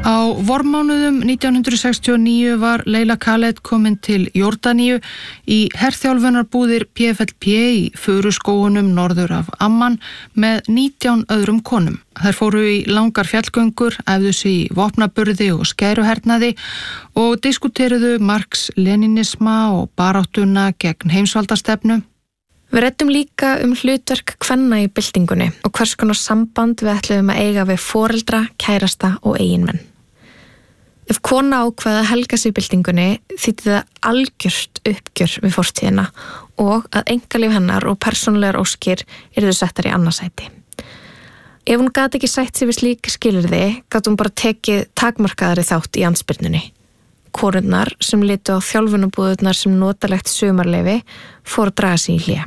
Á vormánuðum 1969 var Leila Khaled komin til Jórdaníu í herþjálfunarbúðir PFLP í furuskógunum norður af Amman með 19 öðrum konum. Þær fóru í langar fjallgöngur, æfðu sig í vopnaburði og skæruhernaði og diskuteruðu Marx-leninisma og baráttuna gegn heimsvaldastefnu. Við ræddum líka hlutverk kvenna í byltingunni og hvers konar samband við ætluðum að eiga við foreldra, kærasta og eiginmenn. Ef kona ákveða að helga sig byltingunni þýddi það algjört uppgjör við fortíðina og að einkalíf hennar og persónulegar óskir yrðu settar í annarsæti. Ef hún gat ekki sætt sig við slík skilyrði, gat hún bara tekið takmarkaðari þátt í andspyrnunni. Konurnar sem litu á þjálfunarbúðurnar sem notalegt sumarleyfi fór að draga sig í hlé.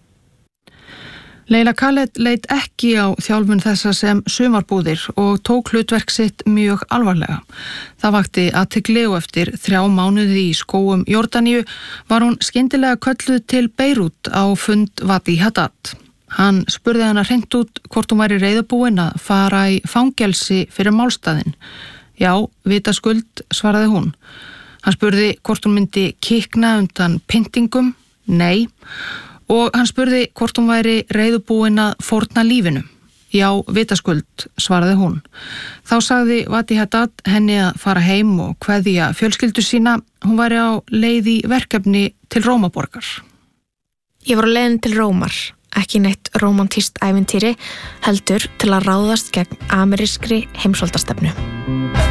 Leila Khaled leit ekki á þjálfun þessa sem sumarbúðir og tók hlutverk sitt mjög alvarlega. Það vakti athygli og eftir 3 mánuði í skógum Jórdaníu var hún skyndilega kölluð til Beirút á fund Wadi Haddad. Hann spurði hana hreint út hvort hún væri reiðubúin að fara í fangelsi fyrir málstaðinn. Já, vitaskuld, svaraði hún. Hann spurði hvort hún myndi kikna undan pyntingum. Nei. Og hann spurði hvort hún væri reiðubúin að fórna lífinu. Já, vitaskuld, svaraði hún. Þá sagði Wadi Haddad henni að fara heim og kveðja fjölskyldu sína. Hún væri á leið í verkefni til Rómaborgar. Ég var á leiðin til Rómar, ekki neitt rómantískt ævintýri, heldur til að ráðast gegn amerískri heimsvaldastefnu.